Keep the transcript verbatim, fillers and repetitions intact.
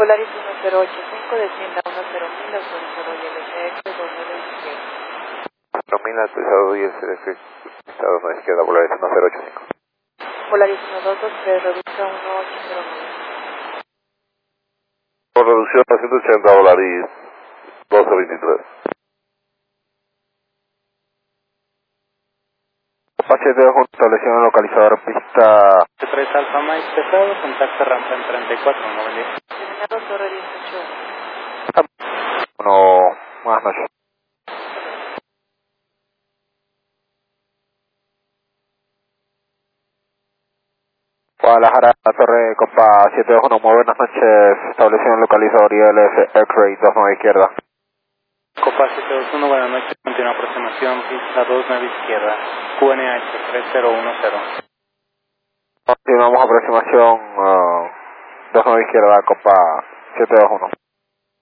Polaris uno cero ocho cinco, descienda uno cero mil, autorizado y L G X dos nueve izquierda. cuatro mil autorizado y L G X dos nueve izquierda, Polaris uno cero ocho cinco. Polaris uno dos dos tres, reduzca uno ocho cero nueve. Por reducción a ciento ochenta Polaris doce veintitrés. Apache de junto, establección localizador pista tres Alfa Mike pesado, contacto rampa en treinta y cuatro, noventa. Terminado Torre dieciocho. uno, buenas noches. Guadalajara, Torre Copa siete dos uno, muy buenas noches, establección localizador I L S X-Ray dos nueve izquierda. Copa siete dos uno, buenas noches, continua aproximación, pista dos nueve izquierda, Q N H tres cero uno cero. Continuamos aproximación uh, dos nueve izquierda, Copa siete dos uno.